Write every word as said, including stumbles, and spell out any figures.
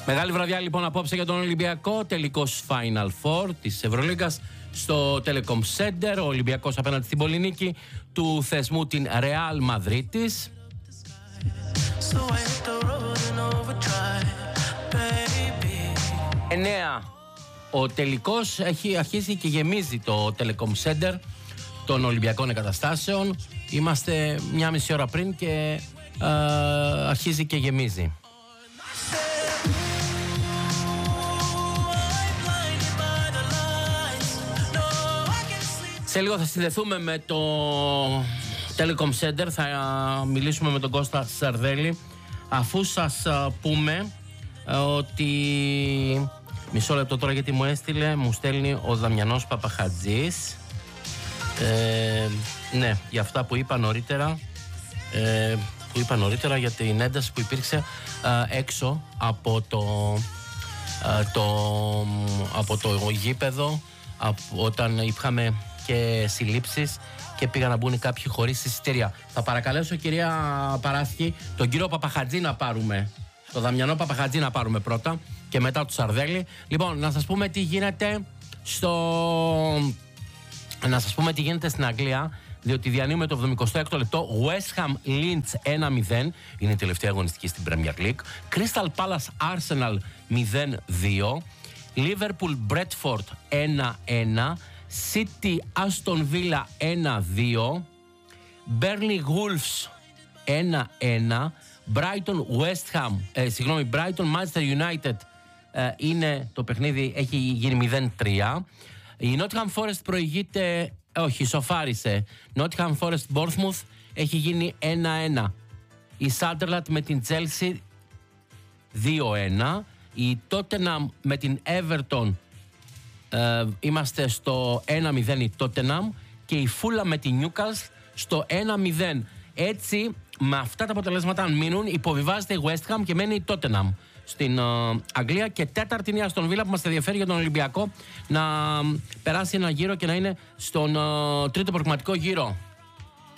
Μεγάλη βραδιά λοιπόν απόψε για τον Ολυμπιακό. Τελικός Final Four της Ευρωλίγκας στο Telecom Center. Ο Ολυμπιακός απέναντι στην πολυνίκη του θεσμού την Real Μαδρίτης. Εννέα. Ο τελικός έχει αρχίσει και γεμίζει το Telecom Center των Ολυμπιακών εγκαταστάσεων. Είμαστε μια μισή ώρα πριν και ε, αρχίζει και γεμίζει. Σε λίγο θα συνδεθούμε με το Telecom Center, θα μιλήσουμε με τον Κώστα Σαρδέλη, αφού σας πούμε ότι... Μισό λεπτό τώρα γιατί μου έστειλε, μου στέλνει ο Δαμιανός Παπαχατζής. Ε, ναι, για αυτά που είπα νωρίτερα, ε, που είπα νωρίτερα για την ένταση που υπήρξε ε, έξω από το, ε, το, από το γήπεδο, από, όταν είχαμε και συλλήψεις και πήγαν να μπουν κάποιοι χωρίς εισιτήρια. Θα παρακαλέσω, κυρία Παράσχη, τον κύριο Παπαχατζή να πάρουμε, τον Δαμιανό Παπαχατζή να πάρουμε πρώτα και μετά του Σαρδέλη. Λοιπόν, να σας πούμε τι γίνεται στο... Να σας πούμε τι γίνεται στην Αγγλία, διότι διανύουμε το εβδομηκοστό έκτο λεπτό. West Ham Leeds ένα μηδέν, είναι η τελευταία αγωνιστική στην Premier League. Crystal Palace Arsenal μηδέν δύο. Liverpool Bradford ένα ένα. City Aston Villa ένα δύο. Burnley Wolves ένα ένα. Brighton West Ham, ε, συγγνώμη, Brighton Manchester United ε, είναι το παιχνίδι, έχει γίνει μηδέν τρία. Η Nottingham Forest προηγείται, όχι, ισοφάρισε. Nottingham Forest Bournemouth έχει γίνει ένα ένα. Η Sunderland με την Chelsea δύο ένα. Η Tottenham με την Everton, ε, είμαστε στο ένα μηδέν η Tottenham. Και η Fulham με την Newcastle στο ένα μηδέν. Έτσι, με αυτά τα αποτελέσματα, αν μείνουν, υποβιβάζεται η West Ham και μένει η Tottenham στην uh, Αγγλία. Και τέταρτη είναι η Aston Villa, που μας ενδιαφέρει για τον Ολυμπιακό να uh, περάσει ένα γύρο και να είναι στον uh, τρίτο προκριματικό γύρο.